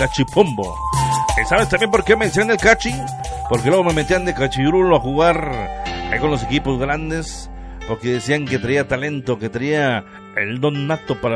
cachipombo. ¿Y sabes también por qué me decían el cachi? Porque luego me metían de cachirulo a jugar ahí con los equipos grandes, porque decían que traía talento, que traía el don nato para